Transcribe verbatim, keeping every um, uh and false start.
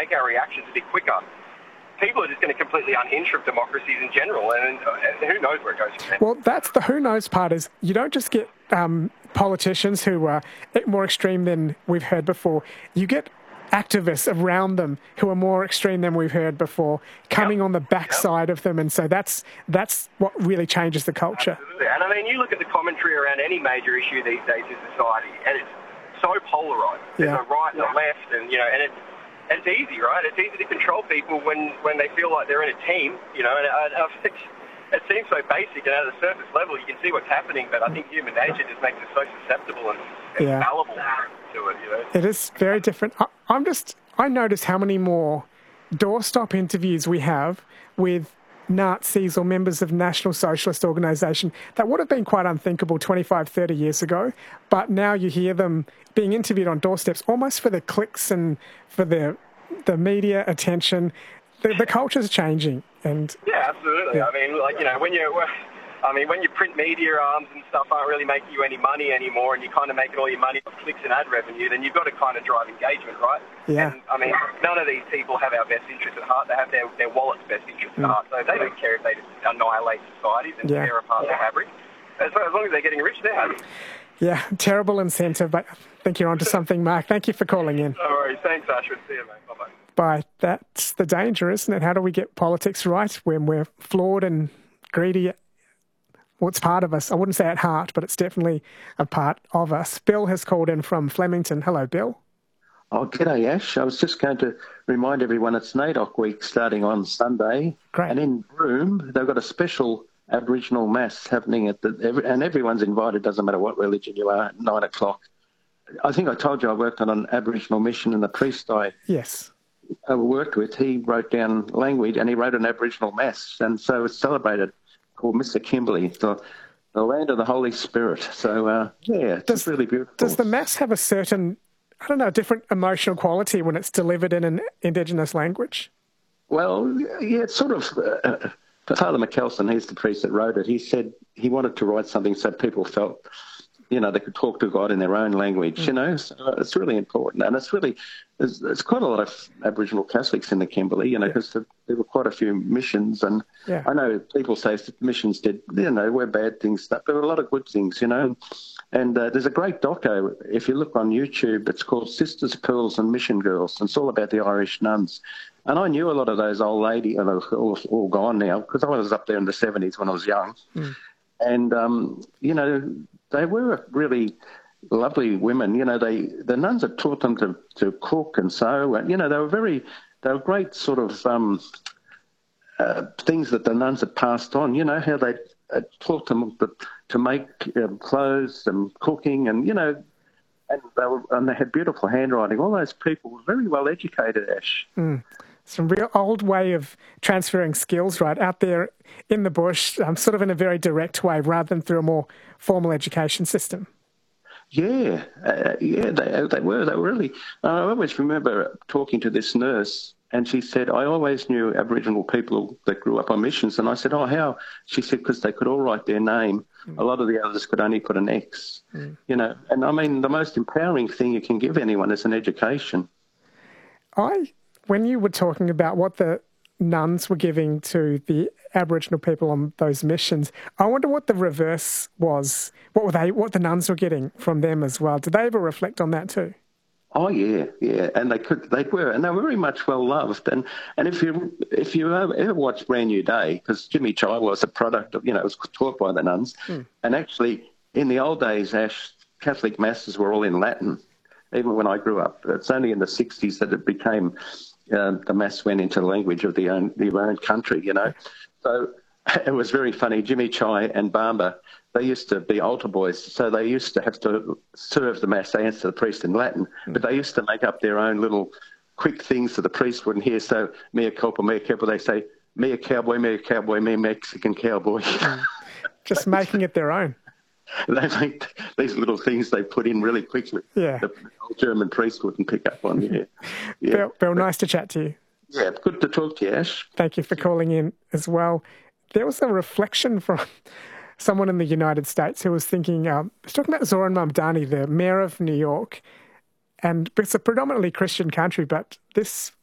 make our reactions a bit quicker, people are just going to completely unhinge from democracies in general, and, and who knows where it goes from there. Well, that's the who knows part is you don't just get um, politicians who are more extreme than we've heard before. You get activists around them who are more extreme than we've heard before, coming yep. on the backside yep. of them, and so that's that's what really changes the culture. Absolutely. And I mean, you look at the commentary around any major issue these days in society, and it's so polarised. There's yeah. a right and a left, and you know, and it's it's easy, right? It's easy to control people when, when they feel like they're in a team, you know. And uh, it's, it seems so basic, and at the surface level, you can see what's happening. But I think human nature just makes us so susceptible and, and yeah. fallible to it, you know. It is very different. I, I'm just, I notice how many more doorstop interviews we have with Nazis or members of National Socialist Organisation that would have been quite unthinkable twenty-five, thirty years ago. But now you hear them being interviewed on doorsteps almost for the clicks and for the the media attention. The, the culture's changing. And yeah, absolutely. Yeah. I mean, like, you know, when you I mean, when your print media arms and stuff aren't really making you any money anymore, and you're kind of making all your money off clicks and ad revenue, then you've got to kind of drive engagement, right? Yeah. And, I mean, none of these people have our best interests at heart. They have their, their wallet's best interests mm. at heart. So they don't care if they just annihilate societies and yeah. tear apart the fabric. As, as long as they're getting rich, they're happy. Yeah, terrible incentive, but I think you're onto something, Mark. Thank you for calling in. No worries. Thanks, Ashwin. See you, mate. Bye-bye. Bye. That's the danger, isn't it? How do we get politics right when we're flawed and greedy? Well, it's part of us. I wouldn't say at heart, but it's definitely a part of us. Bill has called in from Flemington. Hello, Bill. Oh, g'day, Ash. I was just going to remind everyone it's NAIDOC week starting on Sunday. Great. And in Broome, they've got a special Aboriginal Mass happening, at the, and everyone's invited, doesn't matter what religion you are, at nine o'clock. I think I told you I worked on an Aboriginal mission, and the priest I yes. I worked with, he wrote down language, and he wrote an Aboriginal Mass, and so it's celebrated, called Mister Kimberley, the, the land of the Holy Spirit. So, uh, yeah, it's does, really beautiful. Does the Mass have a certain, I don't know, different emotional quality when it's delivered in an Indigenous language? Well, yeah, it's sort of... Uh, Father McKelson, he's the priest that wrote it, he said he wanted to write something so people felt, you know, they could talk to God in their own language, mm. you know. So it's really important. And it's really, there's, there's quite a lot of Aboriginal Catholics in the Kimberley, you know, because yeah. there were quite a few missions. And yeah. I know people say missions did, you know, were bad things, but there were a lot of good things, you know. And uh, there's a great doco, if you look on YouTube, it's called Sisters, Pearls and Mission Girls. And it's all about the Irish nuns. And I knew a lot of those old ladies, and they're all, all gone now, because I was up there in the seventies when I was young. Mm. And, um, you know, they were really lovely women. You know, they the nuns had taught them to, to cook and sew. And, you know, they were very, they were great sort of um, uh, things that the nuns had passed on, you know, how they had taught them to, to make um, clothes and cooking and, you know, and they, were, and they had beautiful handwriting. All those people were very well educated, Ash. Mm. Some real old way of transferring skills, right, out there in the bush, um, sort of in a very direct way rather than through a more formal education system. Yeah, uh, yeah, they they were. They were really... Uh, I always remember talking to this nurse, and she said, I always knew Aboriginal people that grew up on missions. And I said, oh, how? She said, because they could all write their name. Mm. A lot of the others could only put an X, mm. you know. And, I mean, the most empowering thing you can give anyone is an education. I... When you were talking about what the nuns were giving to the Aboriginal people on those missions, I wonder what the reverse was. What were they? What the nuns were getting from them as well? Did they ever reflect on that too? Oh yeah, yeah, and they could, they were, and they were very much well loved. And and if you if you ever watched Brand New Day, because Jimmy Chai was a product of, you know, it was taught by the nuns, mm. and actually in the old days, Ash, Catholic masses were all in Latin. Even when I grew up, it's only in the sixties that it became. Uh, the mass went into the language of the own, the own country, you know. So it was very funny. Jimmy Chai and Bamba, they used to be altar boys, so they used to have to serve the mass. They answer the priest in Latin, mm. but they used to make up their own little quick things so the priest wouldn't hear. So, mea culpa, mea culpa, they say, me a cowboy, me a cowboy, me a Mexican cowboy. Mm. Just making it their own. They make these little things they put in really quickly. Yeah. The old German priest wouldn't pick up on. Yeah. yeah. Bill, Bill, nice to chat to you. Yeah, good to talk to you, Ash. Thank you for calling in as well. There was a reflection from someone in the United States who was thinking, um, was talking about Zoran Mamdani, the mayor of New York, and it's a predominantly Christian country, but this